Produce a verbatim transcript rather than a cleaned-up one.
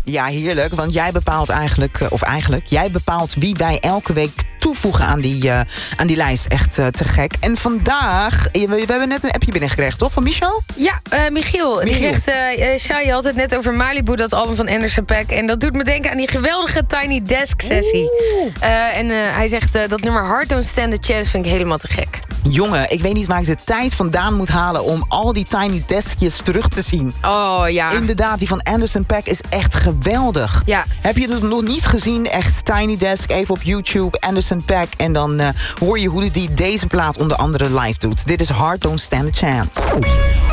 Ja, heerlijk, want jij bepaalt eigenlijk... of eigenlijk, jij bepaalt wie wij elke week toevoegen aan die, uh, aan die lijst. Echt uh, te gek. En vandaag, we, we hebben net een appje binnengekregen, toch? Van Michel? Ja, uh, Michiel. Michiel. Die zegt, uh, Shai, je had het net over Malibu, dat album van Anderson .Paak. En dat doet me denken aan die geweldige Tiny Desk sessie. Uh, en uh, hij zegt, uh, dat nummer Heart Don't Stand a Chance vind ik helemaal te gek. Jongen, ik weet niet waar ik de tijd vandaan moet halen... om al die Tiny Deskjes terug te zien. Oh, ja. Inderdaad, die van Anderson .Paak is echt geweldig. Ja. Heb je het nog niet gezien? Echt Tiny Desk, even op YouTube, Anderson .Paak. En dan uh, hoor je hoe hij deze plaat onder andere live doet. Dit is Heart Don't Stand a Chance.